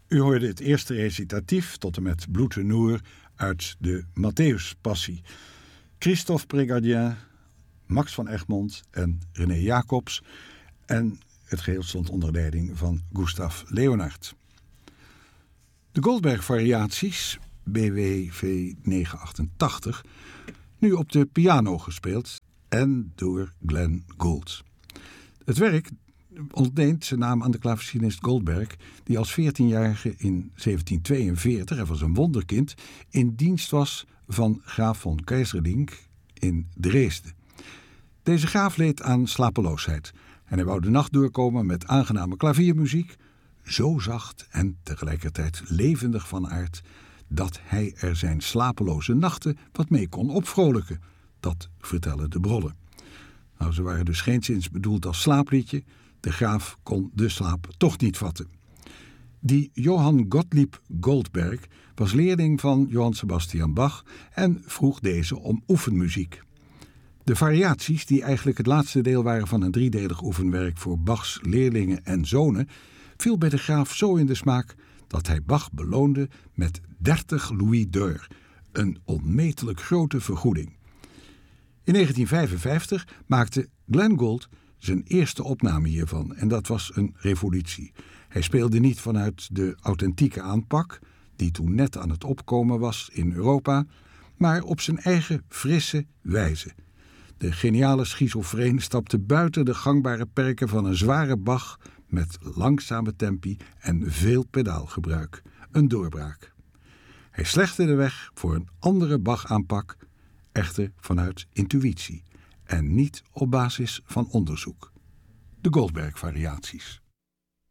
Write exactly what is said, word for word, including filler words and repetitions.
U hoorde het eerste recitatief tot en met Bloedenoer uit de Matthäuspassie. Christophe Prégardien, Max van Egmond en René Jacobs. En het geheel stond onder leiding van Gustav Leonard. De Goldberg-variaties, B W V negenhonderdachtentachtig, nu op de piano gespeeld en door Glenn Gould. Het werk ontleent zijn naam aan de klavecinist Goldberg, die als veertienjarige in zeventienhonderdtweeënveertig, hij was een wonderkind, in dienst was van graaf von Keyserlingk in Dresden. Deze graaf leed aan slapeloosheid en hij wou de nacht doorkomen met aangename klaviermuziek, zo zacht en tegelijkertijd levendig van aard, dat hij er zijn slapeloze nachten wat mee kon opvrolijken. Dat vertellen de bronnen. Nou, ze waren dus geenszins bedoeld als slaapliedje. De graaf kon de slaap toch niet vatten. Die Johann Gottlieb Goldberg was leerling van Johann Sebastian Bach en vroeg deze om oefenmuziek. De variaties, die eigenlijk het laatste deel waren van een driedelig oefenwerk voor Bachs leerlingen en zonen, viel bij de graaf zo in de smaak dat hij Bach beloonde met dertig louis d'or, een onmetelijk grote vergoeding. In negentien vijfenvijftig maakte Glenn Gould zijn eerste opname hiervan en dat was een revolutie. Hij speelde niet vanuit de authentieke aanpak, die toen net aan het opkomen was in Europa, maar op zijn eigen frisse wijze. De geniale schizofreen stapte buiten de gangbare perken van een zware Bach met langzame tempi en veel pedaalgebruik. Een doorbraak. Hij slechte de weg voor een andere Bach-aanpak, echter vanuit intuïtie en niet op basis van onderzoek. De Goldberg-variaties.